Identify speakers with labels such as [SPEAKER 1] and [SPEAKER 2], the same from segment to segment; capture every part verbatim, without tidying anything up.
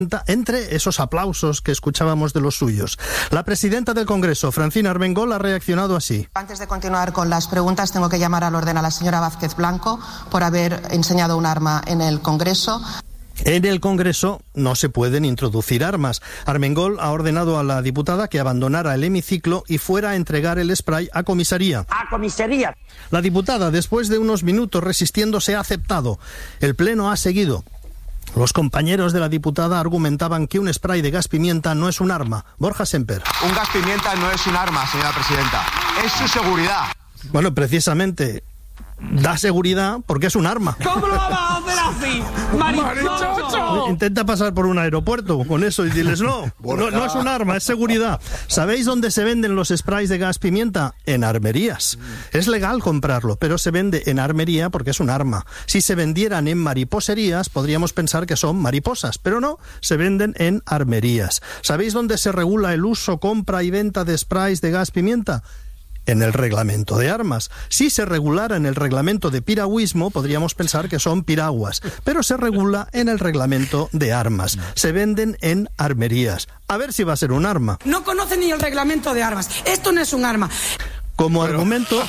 [SPEAKER 1] entre esos aplausos que escuchábamos de los suyos. La presidenta del Congreso, Francina Armengol, ha reaccionado así.
[SPEAKER 2] Antes de continuar con las preguntas, tengo que llamar al orden a la señora Vázquez Blanco por haber enseñado un arma en el Congreso.
[SPEAKER 1] En el Congreso no se pueden introducir armas. Armengol ha ordenado a la diputada que abandonara el hemiciclo y fuera a entregar el spray a comisaría.
[SPEAKER 3] ¡A comisaría!
[SPEAKER 1] La diputada, después de unos minutos resistiéndose, ha aceptado. El Pleno ha seguido. Los compañeros de la diputada argumentaban que un spray de gas pimienta no es un arma. Borja Semper.
[SPEAKER 4] Un gas pimienta no es un arma, señora presidenta. Es su seguridad.
[SPEAKER 1] Bueno, precisamente da seguridad porque es un arma.
[SPEAKER 3] ¿Cómo lo vamos a hacer así? ¡Marichocho!
[SPEAKER 1] Intenta pasar por un aeropuerto con eso y diles no, no, no es un arma, es seguridad. ¿Sabéis dónde se venden los sprays de gas pimienta? En armerías. Es legal comprarlo, pero se vende en armería porque es un arma. Si se vendieran en mariposerías, podríamos pensar que son mariposas, pero no, se venden en armerías. ¿Sabéis dónde se regula el uso, compra y venta de sprays de gas pimienta? En el reglamento de armas. Si se regulara en el reglamento de piragüismo, podríamos pensar que son piraguas, pero se regula en el reglamento de armas. Se venden en armerías. A ver si va a ser un arma.
[SPEAKER 5] No conoce ni el reglamento de armas. Esto no es un arma.
[SPEAKER 1] Como argumento,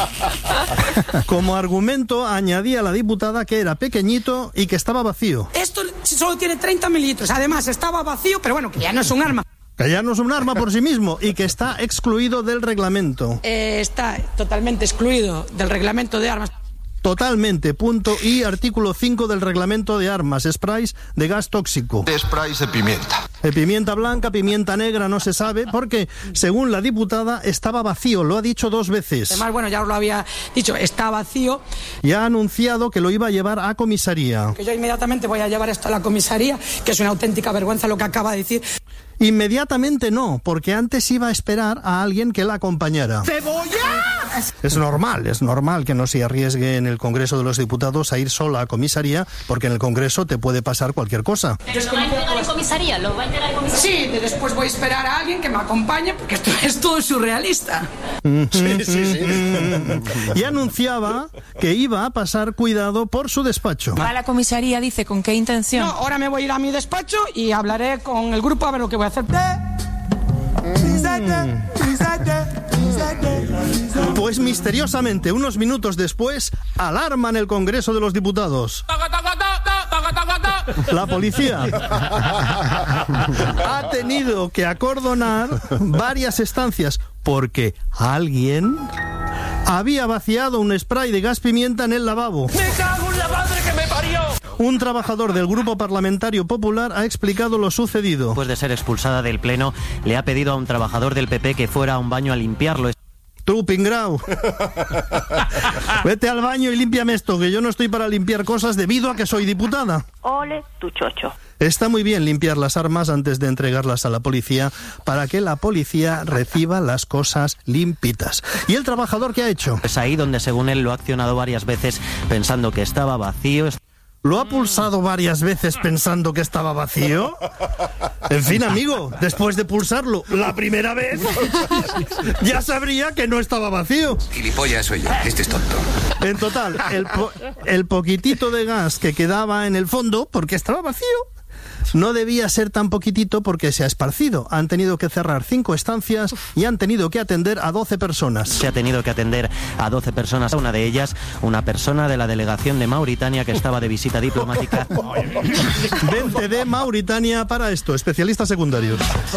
[SPEAKER 1] como argumento añadía la diputada que era pequeñito y que estaba vacío.
[SPEAKER 5] Esto solo tiene treinta mililitros. Además, estaba vacío, pero bueno, que ya no es un arma.
[SPEAKER 1] Que ya no es un arma por sí mismo y que está excluido del reglamento.
[SPEAKER 5] Eh, está totalmente excluido del reglamento de armas.
[SPEAKER 1] Totalmente, punto y artículo cinco del reglamento de armas, sprays de gas tóxico.
[SPEAKER 4] Sprays de pimienta.
[SPEAKER 1] De pimienta blanca, pimienta negra, no se sabe, porque según la diputada estaba vacío, lo ha dicho dos veces.
[SPEAKER 5] Además, bueno, ya os lo había dicho, está vacío.
[SPEAKER 1] Y ha anunciado que lo iba a llevar a comisaría.
[SPEAKER 5] Que yo inmediatamente voy a llevar esto a la comisaría, que es una auténtica vergüenza lo que acaba de decir.
[SPEAKER 1] Inmediatamente no, porque antes iba a esperar a alguien que la acompañara.
[SPEAKER 3] ¡Cebolla!
[SPEAKER 1] Es normal, es normal que no se arriesgue en el Congreso de los Diputados a ir sola a comisaría, porque en el Congreso te puede pasar cualquier cosa.
[SPEAKER 6] ¿Pero lo va a entregar en comisaría? ¿Lo va a entregar en comisaría?
[SPEAKER 5] Sí, después voy a esperar a alguien que me acompañe, porque esto es todo surrealista.
[SPEAKER 1] Sí, sí, sí. Y anunciaba que iba a pasar cuidado por su despacho.
[SPEAKER 7] ¿Va a la comisaría, dice, con qué intención?
[SPEAKER 5] No, ahora me voy a ir a mi despacho y hablaré con el grupo a ver lo que voy a hacer.
[SPEAKER 1] Pues misteriosamente, unos minutos después, alarma en el Congreso de los Diputados. La policía ha tenido que acordonar varias estancias porque alguien había vaciado un spray de gas pimienta en el lavabo.
[SPEAKER 3] ¡Me cago en la madre que me parió!
[SPEAKER 1] Un trabajador del Grupo Parlamentario Popular ha explicado lo sucedido.
[SPEAKER 8] Después de ser expulsada del Pleno, le ha pedido a un trabajador del P P que fuera a un baño a limpiarlo.
[SPEAKER 1] Tú, pingrao. Vete al baño y límpiame esto, que yo no estoy para limpiar cosas debido a que soy diputada.
[SPEAKER 6] Ole tu chocho.
[SPEAKER 1] Está muy bien limpiar las armas antes de entregarlas a la policía para que la policía reciba las cosas limpitas. ¿Y el trabajador qué ha hecho?
[SPEAKER 8] Es ahí donde, según él, lo ha accionado varias veces pensando que estaba vacío.
[SPEAKER 1] ¿Lo ha pulsado varias veces pensando que estaba vacío? En fin, amigo, después de pulsarlo la primera vez, ya sabría que no estaba vacío.
[SPEAKER 9] Gilipollas soy yo, este es tonto.
[SPEAKER 1] En total, el, po- el poquitito de gas que quedaba en el fondo, porque estaba vacío, no debía ser tan poquitito porque se ha esparcido. Han tenido que cerrar cinco estancias y han tenido que atender a doce personas.
[SPEAKER 8] Se ha tenido que atender a doce personas. Una de ellas, una persona de la delegación de Mauritania que estaba de visita diplomática.
[SPEAKER 1] Vente de Mauritania para esto, especialistas secundarios.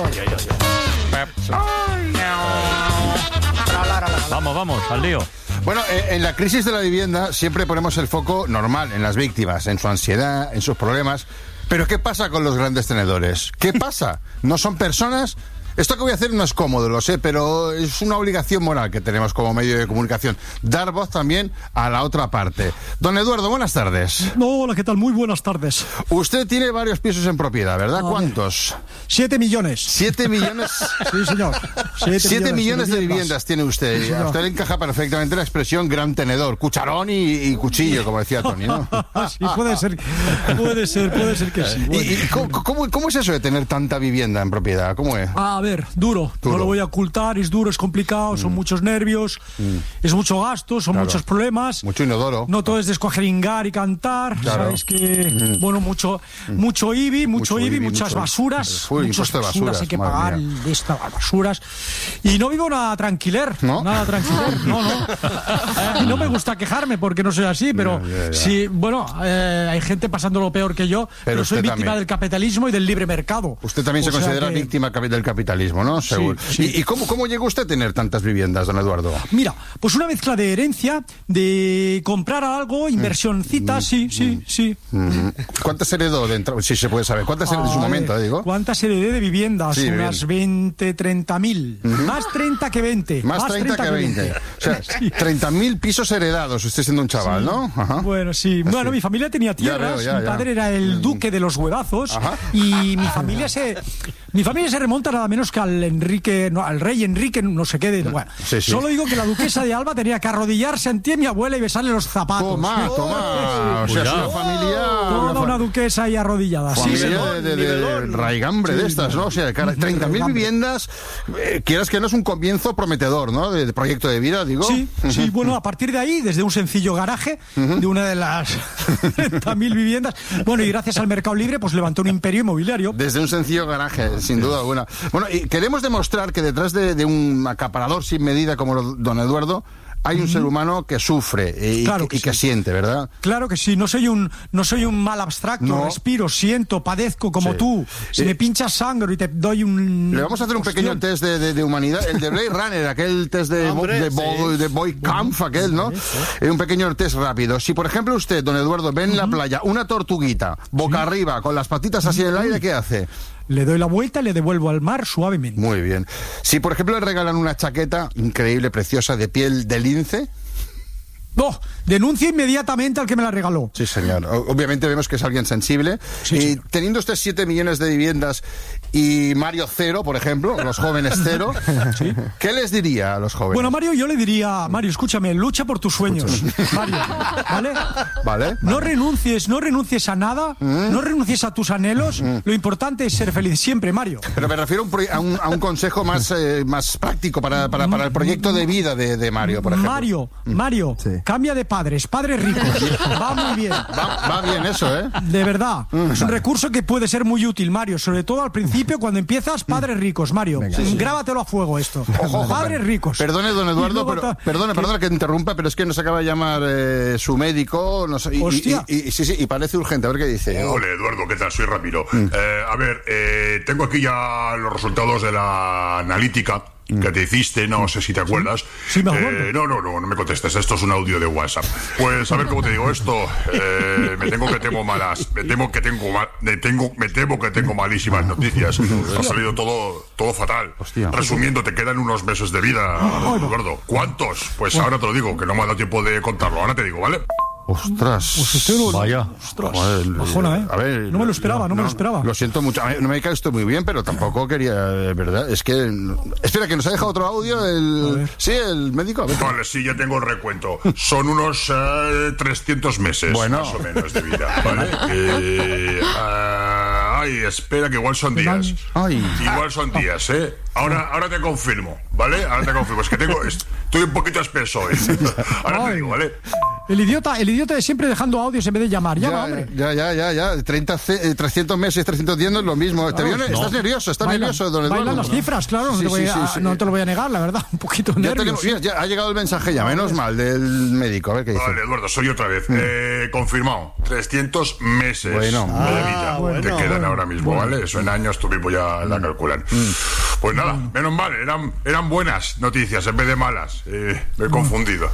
[SPEAKER 10] Vamos, vamos, al lío.
[SPEAKER 11] Bueno, en la crisis de la vivienda siempre ponemos el foco normal en las víctimas, en su ansiedad, en sus problemas. Pero ¿qué pasa con los grandes tenedores? ¿Qué pasa? ¿No son personas? Esto que voy a hacer no es cómodo, lo sé, pero es una obligación moral que tenemos como medio de comunicación. Dar voz también a la otra parte. Don Eduardo, buenas tardes.
[SPEAKER 12] No, hola, ¿qué tal? Muy buenas tardes.
[SPEAKER 11] Usted tiene varios pisos en propiedad, ¿verdad? A ¿Cuántos?
[SPEAKER 12] Ver, siete millones.
[SPEAKER 11] ¿Siete millones?
[SPEAKER 12] Sí, señor.
[SPEAKER 11] Siete, siete millones, millones de viviendas
[SPEAKER 12] más.
[SPEAKER 11] tiene usted.
[SPEAKER 12] Sí,
[SPEAKER 11] a usted le encaja perfectamente la expresión gran tenedor, cucharón y, y cuchillo, como decía Tony, ¿no?
[SPEAKER 12] Sí, puede ser, puede ser, puede ser que sí.
[SPEAKER 11] Bueno. ¿Y, y cómo, cómo, cómo es eso de tener tanta vivienda en propiedad? ¿Cómo es?
[SPEAKER 12] A ver, ver, duro,
[SPEAKER 11] Duro.
[SPEAKER 12] no lo voy a ocultar, es duro, es complicado, mm. son muchos nervios, mm. es mucho gasto, son claro. muchos problemas.
[SPEAKER 11] Mucho inodoro.
[SPEAKER 12] No todo es descuajeringar y cantar, claro. sabes que, mm. bueno, mucho mucho I B I, mucho, mucho I B I, muchas mucho, basuras,
[SPEAKER 11] uy,
[SPEAKER 12] muchas basuras,
[SPEAKER 11] basuras,
[SPEAKER 12] hay que pagar de estas basuras. Y no vivo nada tranquiler,
[SPEAKER 11] ¿no?
[SPEAKER 12] Nada tranquiler, no, no. Eh, no me gusta quejarme porque no soy así, pero yeah, yeah, yeah. sí, bueno, eh, hay gente pasando lo peor que yo, pero, pero soy víctima también. del capitalismo y del libre mercado.
[SPEAKER 11] Usted también o se considera que... víctima del capitalismo, ¿no? Seguro. Sí, sí. ¿Y, y cómo, cómo llegó usted a tener tantas viviendas, don Eduardo?
[SPEAKER 12] Mira, pues una mezcla de herencia, de comprar algo, inversioncita, mm. sí, sí, sí.
[SPEAKER 11] Mm. ¿Cuántas heredó de entrada? Si sí, se puede saber. ¿Cuántas heredó en su momento, eh, digo?
[SPEAKER 12] ¿Cuántas heredé de viviendas? Sí, unas bien. veinte, treinta mil. Uh-huh. Más treinta que veinte.
[SPEAKER 11] Más, Más treinta, treinta que veinte. veinte. O sea, sí. treinta mil pisos heredados, usted siendo un chaval, sí. ¿no? Ajá.
[SPEAKER 12] Bueno, sí. Así. Bueno, mi familia tenía tierras, ya veo, ya, mi padre ya. era el duque de los huevazos. Ajá. Y mi familia se... Mi familia se remonta nada menos que al Enrique, no, al rey Enrique, no sé qué. De, bueno, sí, sí. Solo digo que la duquesa de Alba tenía que arrodillarse ante mi abuela y besarle los zapatos.
[SPEAKER 11] Toma, toma. O sea, es una familia...
[SPEAKER 12] Toda una, una duquesa ahí arrodillada.
[SPEAKER 11] Familia
[SPEAKER 12] sí,
[SPEAKER 11] de, de, de, de raigambre sí, de estas, ¿no? O sea, treinta mil viviendas, eh, quieras que no es un comienzo prometedor, ¿no? De, de proyecto de vida, digo.
[SPEAKER 12] Sí, uh-huh. sí, bueno, a partir de ahí, desde un sencillo garaje uh-huh. de una de las treinta mil viviendas, bueno, y gracias al Mercado Libre, pues levantó un imperio inmobiliario.
[SPEAKER 11] Desde un sencillo garaje, sin duda alguna. Bueno, y queremos demostrar que detrás de, de un acaparador sin medida como don Eduardo hay un uh-huh. ser humano que sufre y, claro que, y que sí. siente, ¿verdad?
[SPEAKER 12] Claro que sí, no soy un no soy un mal abstracto, no. respiro, siento, padezco como sí. tú. Si eh, me pinchas sangre y te doy un...
[SPEAKER 11] Le vamos a hacer un Cuestión. pequeño test de, de, de humanidad, el de Blade Runner, aquel test de, Hombre, de, Bo, sí. de Boy Kampf, aquel, ¿no? Sí, sí. Un pequeño test rápido. Si, por ejemplo, usted, don Eduardo, ve en uh-huh. la playa una tortuguita, boca sí. arriba, con las patitas así en el aire, ¿qué hace?
[SPEAKER 12] Le doy la vuelta y le devuelvo al mar suavemente.
[SPEAKER 11] Muy bien. Si, por ejemplo, le regalan una chaqueta increíble, preciosa, de piel de lince...
[SPEAKER 12] No, denuncio inmediatamente al que me la regaló.
[SPEAKER 11] Sí, señor. Obviamente vemos que es alguien sensible. Sí, y teniendo usted siete millones de viviendas y Mario cero, por ejemplo, los jóvenes cero, ¿sí? ¿Qué les diría a los jóvenes?
[SPEAKER 12] Bueno, Mario, yo le diría, Mario, escúchame, lucha por tus sueños. Mario, ¿vale?
[SPEAKER 11] Vale.
[SPEAKER 12] No
[SPEAKER 11] vale.
[SPEAKER 12] renuncies, no renuncies a nada, ¿Mm? no renuncies a tus anhelos. ¿Mm? Lo importante es ser feliz siempre, Mario.
[SPEAKER 11] Pero me refiero a un, a un consejo más, eh, más práctico para, para, para el proyecto de vida de, de Mario, por ejemplo.
[SPEAKER 12] Mario, Mario, sí. Cambia de padres, padres ricos. Va muy bien.
[SPEAKER 11] Va, va bien eso, ¿eh?
[SPEAKER 12] De verdad. Mm, es un recurso que puede ser muy útil, Mario. Sobre todo al principio, cuando empiezas, padres ricos, Mario. Venga, sí. Grábatelo a fuego esto. Ojo, ojo, padres ricos.
[SPEAKER 11] Perdone, don Eduardo, pero, ta... perdone, perdone que interrumpa, pero es que nos acaba de llamar eh, su médico. No sé, y, Hostia. Y, y, y, sí, sí, y parece urgente. A ver qué dice.
[SPEAKER 13] Hola, Eduardo, ¿qué tal? Soy Ramiro. Mm. Eh, a ver, eh, tengo aquí ya los resultados de la analítica que te hiciste, no sé si te acuerdas.
[SPEAKER 12] Sí, me acuerdo.
[SPEAKER 13] Eh, no, no, no, no me contestes, esto es un audio de WhatsApp. Pues a ver cómo te digo esto, eh, me tengo que tengo malas, me temo que tengo mal, me tengo, me temo que tengo malísimas noticias. Ha salido todo, todo fatal. Hostia. Resumiendo, te quedan unos meses de vida, Eduardo. ¿Cuántos? Pues ahora te lo digo, que no me ha dado tiempo de contarlo. Ahora te digo, ¿vale?
[SPEAKER 11] Ostras,
[SPEAKER 12] pues usted no,
[SPEAKER 11] vaya,
[SPEAKER 12] ostras, bajona, ¿eh? A ver, no me lo esperaba, no, no me lo esperaba.
[SPEAKER 11] Lo siento mucho, no me cae esto muy bien, pero tampoco quería, ¿verdad? Es que, espera, que nos ha dejado otro audio, el, sí, el médico. A ver.
[SPEAKER 13] Vale, sí, ya tengo el recuento. Son unos uh, trescientos meses, bueno. más o menos, de vida, ¿vale? eh, uh, ay, espera, que igual son días. Ay. Igual son días, ¿eh? Ahora, ahora te confirmo, ¿vale? Ahora te confirmo, es que tengo, estoy un poquito espeso hoy. Ahora
[SPEAKER 12] ay.
[SPEAKER 13] te digo, ¿vale?
[SPEAKER 12] El idiota, el idiota de siempre dejando audios en vez de llamar. Llama,
[SPEAKER 11] ya,
[SPEAKER 12] hombre.
[SPEAKER 11] Ya, ya, ya, ya. treinta, trescientos meses, trescientos diez no es lo mismo. ¿Te no, no. ¿Estás nervioso? ¿Estás
[SPEAKER 12] bailan,
[SPEAKER 11] nervioso, don Eduardo?
[SPEAKER 12] Bailan las cifras, claro. Sí, no, te voy a, sí, sí, no te lo voy a negar, la verdad. Un poquito
[SPEAKER 11] ya
[SPEAKER 12] nervioso.
[SPEAKER 11] Tenemos, ya, ya ha llegado el mensaje ya, menos mal, del médico. A ver qué dice.
[SPEAKER 13] Vale, Eduardo, soy otra vez. Mm. Eh, confirmado. trescientos meses
[SPEAKER 11] bueno.
[SPEAKER 13] de vida
[SPEAKER 12] ah, bueno,
[SPEAKER 13] te quedan
[SPEAKER 12] bueno.
[SPEAKER 13] ahora mismo, bueno. ¿vale? Eso en años tú mismo ya la calculan. Mm. Pues nada, mm. menos mal. Eran, eran buenas noticias en vez de malas. Eh, me he confundido.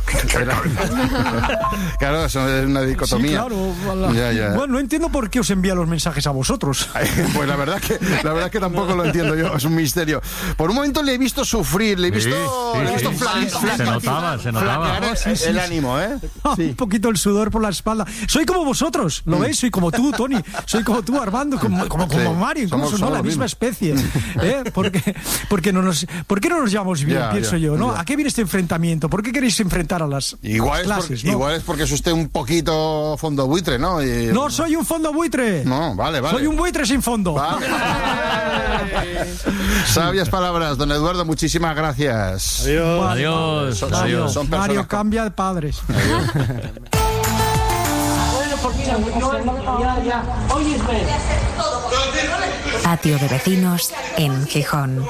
[SPEAKER 11] Claro, eso es una dicotomía.
[SPEAKER 12] Sí, claro,
[SPEAKER 11] ya, ya.
[SPEAKER 12] Bueno, no entiendo por qué os envía los mensajes a vosotros.
[SPEAKER 11] Pues la verdad que la verdad que tampoco lo entiendo yo, es un misterio. Por un momento le he visto sufrir, le he visto,
[SPEAKER 10] sí, sí,
[SPEAKER 11] le he visto
[SPEAKER 10] sí,
[SPEAKER 11] flan,
[SPEAKER 10] sí,
[SPEAKER 11] flan,
[SPEAKER 10] se notaba, se notaba.
[SPEAKER 11] El,
[SPEAKER 12] sí, sí,
[SPEAKER 11] el
[SPEAKER 12] sí.
[SPEAKER 11] ánimo, ¿eh?
[SPEAKER 12] Sí. Un poquito el sudor por la espalda. Soy como vosotros, ¿lo mm. veis? Soy como tú, Tony. Soy como tú, Armando, como, como, como sí. Mario, incluso, somos, ¿no? Somos la misma especie. ¿Eh? Porque, porque no nos, ¿Por qué no nos llevamos bien, ya, pienso ya, yo, ¿no? Ya. ¿A qué viene este enfrentamiento? ¿Por qué queréis enfrentar a las
[SPEAKER 11] igual
[SPEAKER 12] clases?
[SPEAKER 11] Es porque,
[SPEAKER 12] ¿no?
[SPEAKER 11] Igual igual es porque es usted un poquito fondo buitre, ¿no? Y...
[SPEAKER 12] No soy un fondo buitre.
[SPEAKER 11] No, vale, vale.
[SPEAKER 12] Soy un buitre sin fondo.
[SPEAKER 11] Vale. Sabias palabras, don Eduardo, muchísimas gracias.
[SPEAKER 1] Adiós.
[SPEAKER 10] Adiós.
[SPEAKER 11] Son,
[SPEAKER 10] Adiós.
[SPEAKER 11] son
[SPEAKER 12] Mario
[SPEAKER 11] personas...
[SPEAKER 12] cambia de padres.
[SPEAKER 14] Patio de vecinos en Gijón.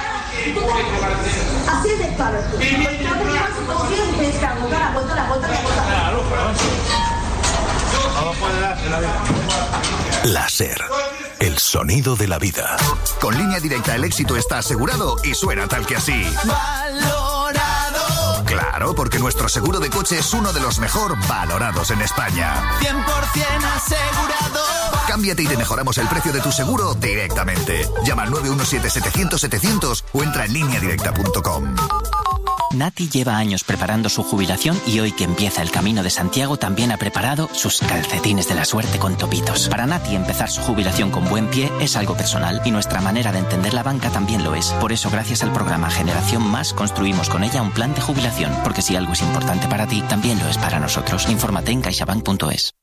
[SPEAKER 15] La SER, el sonido de la vida.
[SPEAKER 16] Con Línea Directa el éxito está asegurado y suena tal que así.
[SPEAKER 17] Valorado.
[SPEAKER 16] Claro, porque nuestro seguro de coche es uno de los mejor valorados en España.
[SPEAKER 17] cien por ciento asegurado.
[SPEAKER 16] Cámbiate y te mejoramos el precio de tu seguro directamente. Llama al nueve uno siete, setecientos, setecientos o entra en línea directa punto com.
[SPEAKER 18] Nati lleva años preparando su jubilación y hoy que empieza el Camino de Santiago también ha preparado sus calcetines de la suerte con topitos. Para Nati empezar su jubilación con buen pie es algo personal y nuestra manera de entender la banca también lo es. Por eso gracias al programa Generación Más construimos con ella un plan de jubilación, porque si algo es importante para ti, también lo es para nosotros. Infórmate en caixabank punto es.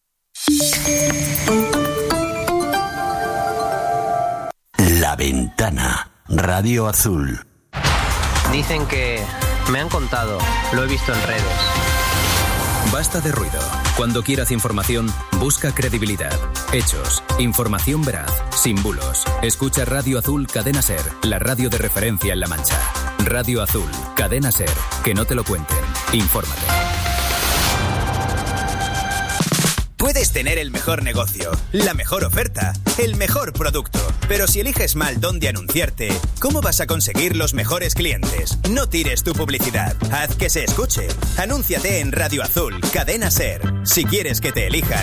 [SPEAKER 15] La Ventana, Radio Azul.
[SPEAKER 19] Dicen que... me han contado, lo he visto en redes.
[SPEAKER 20] Basta de ruido. Cuando quieras información, busca credibilidad, hechos, información veraz, sin bulos. Escucha Radio Azul Cadena Ser, la radio de referencia en La Mancha. Radio Azul, Cadena Ser, que no te lo cuenten. Infórmate.
[SPEAKER 21] Puedes tener el mejor negocio, la mejor oferta, el mejor producto, pero si eliges mal dónde anunciarte, ¿cómo vas a conseguir los mejores clientes? No tires tu publicidad, haz que se escuche. Anúnciate en Radio Azul, Cadena Ser. Si quieres que te elijan,